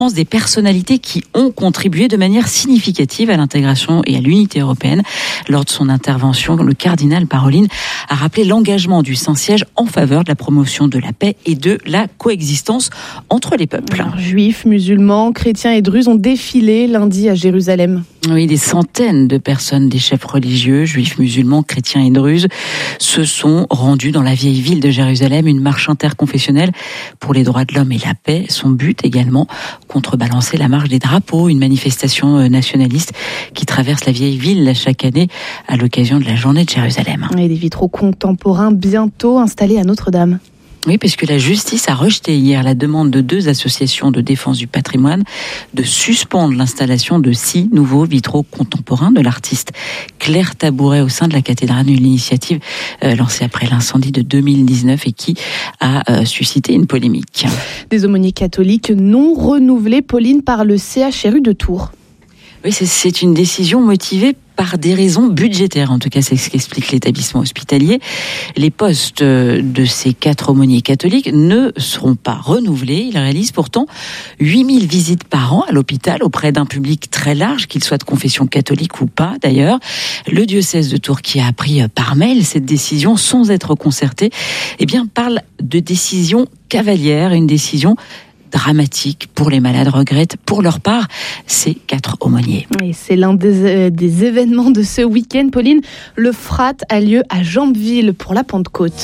des personnalités qui ont contribué de manière significative à l'intégration et à l'unité européenne. Lors de son intervention, le cardinal Parolin a rappelé l'engagement du Saint-Siège en faveur de la promotion de la paix et de la coexistence entre les peuples. Alors, juifs, musulmans, chrétiens et druzes ont défilé lundi à Jérusalem. Oui, des centaines de personnes, des chefs religieux, juifs, musulmans, chrétiens et druzes, se sont rendus dans la vieille ville de Jérusalem. Une marche interconfessionnelle pour les droits de l'homme et la paix. Son but également, contrebalancer la marche des drapeaux, une manifestation nationaliste qui traverse la vieille ville chaque année à l'occasion de la journée de Jérusalem. Et des vitraux contemporains bientôt installés à Notre-Dame. Oui, parce que la justice a rejeté hier la demande de 2 associations de défense du patrimoine de suspendre l'installation de 6 nouveaux vitraux contemporains de l'artiste Claire Tabouret au sein de la cathédrale, une initiative lancée après l'incendie de 2019 et qui a suscité une polémique. Des aumôniers catholiques non renouvelés, Pauline, par le CHRU de Tours. Oui, c'est une décision motivée par des raisons budgétaires. En tout cas, c'est ce qu'explique l'établissement hospitalier. Les postes de ces 4 aumôniers catholiques ne seront pas renouvelés. Ils réalisent pourtant 8000 visites par an à l'hôpital auprès d'un public très large, qu'il soit de confession catholique ou pas d'ailleurs. Le diocèse de Tours, qui a appris par mail cette décision sans être concerté, parle de décision cavalière, une décision dramatique pour les malades, regrettent pour leur part ces 4 aumôniers. Et c'est l'un des événements de ce week-end, Pauline. Le FRAT a lieu à Jambeville pour la Pentecôte.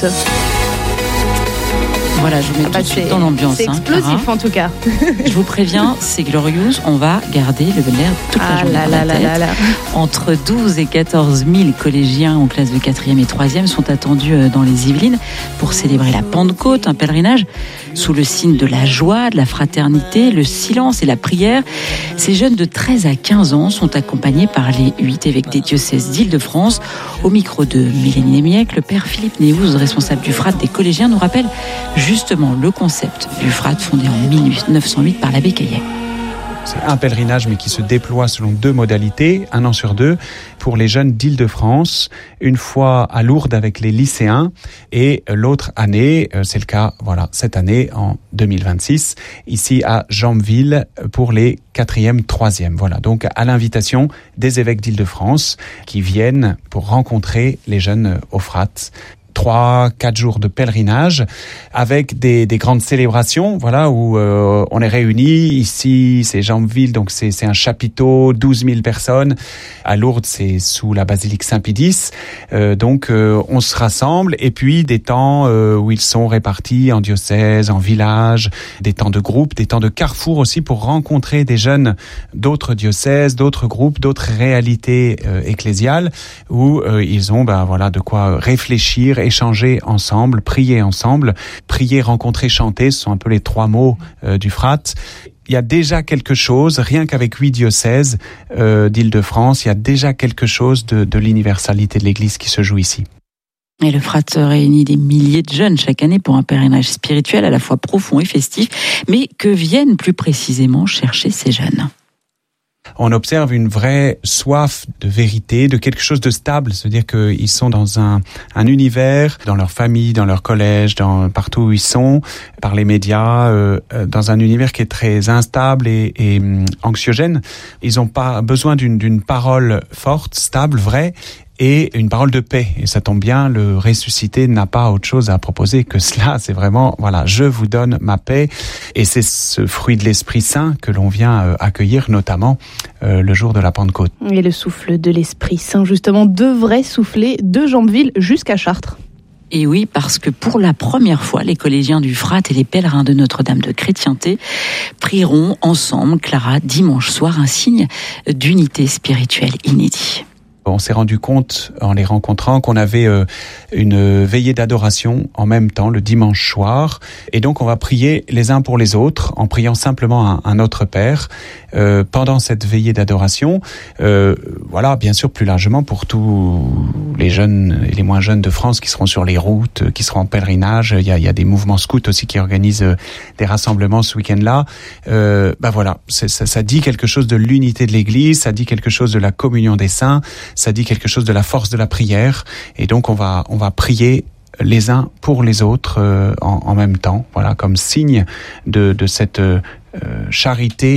Voilà, je vous mets tout de suite dans l'ambiance. C'est explosif en tout cas. Je vous préviens, c'est glorious. On va garder le bon air toute la journée. Entre 12 et 14 000 collégiens en classe de 4e et 3e sont attendus dans les Yvelines pour célébrer la Pentecôte, un pèlerinage sous le signe de la joie, de la fraternité, le silence et la prière. Ces jeunes de 13 à 15 ans sont accompagnés par les 8 évêques des diocèses d'Île-de-France. Au micro de Mélanie Némiec, le père Philippe Néouz, responsable du FRAT des collégiens, nous rappelle justement le concept du FRAT fondé en 1908 par l'abbé Caillet. C'est un pèlerinage mais qui se déploie selon 2 modalités, 1 an sur 2, pour les jeunes d'Île-de-France, une fois à Lourdes avec les lycéens et l'autre année, c'est le cas cette année en 2026, ici à Jambeville pour les 4e, 3e. Voilà, donc à l'invitation des évêques d'Île-de-France qui viennent pour rencontrer les jeunes au FRAT. 3-4 jours de pèlerinage avec des grandes célébrations, où on est réunis. Ici, c'est Jambeville, donc c'est un chapiteau, 12 000 personnes. À Lourdes, c'est sous la basilique Saint-Pie-X. Donc, on se rassemble et puis des temps où ils sont répartis en diocèse, en village, des temps de groupe, des temps de carrefour aussi pour rencontrer des jeunes d'autres diocèses, d'autres groupes, d'autres réalités ecclésiales où ils ont de quoi réfléchir, échanger ensemble, prier ensemble. Prier, rencontrer, chanter, ce sont un peu les 3 mots du FRAT. Il y a déjà quelque chose, rien qu'avec 8 diocèses d'Île-de-France, il y a déjà quelque chose de l'universalité de l'Église qui se joue ici. Et le FRAT réunit des milliers de jeunes chaque année pour un pèlerinage spirituel à la fois profond et festif. Mais que viennent plus précisément chercher ces jeunes ? On observe une vraie soif de vérité, de quelque chose de stable, c'est-à-dire qu'ils sont dans un univers, dans leur famille, dans leur collège, partout où ils sont, par les médias, dans un univers qui est très instable et anxiogène. Ils n'ont pas besoin d'une parole forte, stable, vraie, et une parole de paix. Et ça tombe bien, le ressuscité n'a pas autre chose à proposer que cela. C'est vraiment, je vous donne ma paix. Et c'est ce fruit de l'Esprit Saint que l'on vient accueillir, notamment le jour de la Pentecôte. Et le souffle de l'Esprit Saint, justement, devrait souffler de Jambeville jusqu'à Chartres. Et oui, parce que pour la première fois, les collégiens du FRAT et les pèlerins de Notre-Dame de Chrétienté prieront ensemble, Clara, dimanche soir, un signe d'unité spirituelle inédit. On s'est rendu compte en les rencontrant qu'on avait une veillée d'adoration en même temps le dimanche soir. Et donc on va prier les uns pour les autres en priant simplement un Notre Père pendant cette veillée d'adoration. Bien sûr plus largement pour tous les jeunes et les moins jeunes de France qui seront sur les routes, qui seront en pèlerinage. Il y a des mouvements scouts aussi qui organisent des rassemblements ce week-end-là. Ça dit quelque chose de l'unité de l'Église, ça dit quelque chose de la communion des saints. Ça dit quelque chose de la force de la prière. Et donc, on va prier les uns pour les autres en même temps, comme signe de cette charité